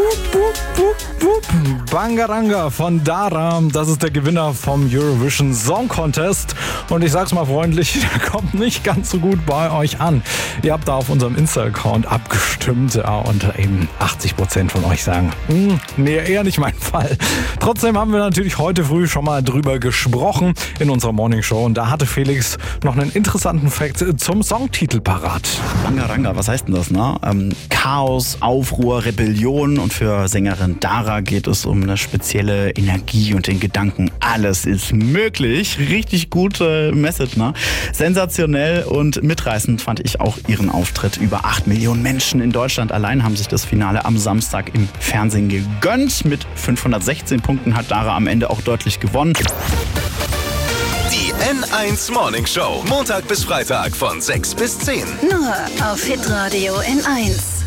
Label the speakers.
Speaker 1: Bangaranga von Dara, das ist der Gewinner vom Eurovision Song Contest. Und ich sag's mal freundlich, der kommt nicht ganz so gut bei euch an. Ihr habt da auf unserem Insta-Account abgestimmt, ja, und eben 80% von euch sagen, nee, eher nicht mein Fall. Trotzdem haben wir natürlich heute früh schon mal drüber gesprochen in unserer Morningshow und da hatte Felix noch einen interessanten Fact zum Songtitel parat.
Speaker 2: Bangaranga, was heißt denn das, ne? Chaos, Aufruhr, Rebellion, und für Sängerin Dara geht es um eine spezielle Energie und den Gedanken, alles ist möglich. Richtig gute Message, ne? Sensationell und mitreißend fand ich auch ihren Auftritt. Über 8 Millionen Menschen in Deutschland allein haben sich das Finale am Samstag im Fernsehen gegönnt. Mit 516 Punkten hat Dara am Ende auch deutlich gewonnen.
Speaker 3: Die N1 Morning Show, Montag bis Freitag von 6 bis 10.
Speaker 4: Nur auf Hitradio N1.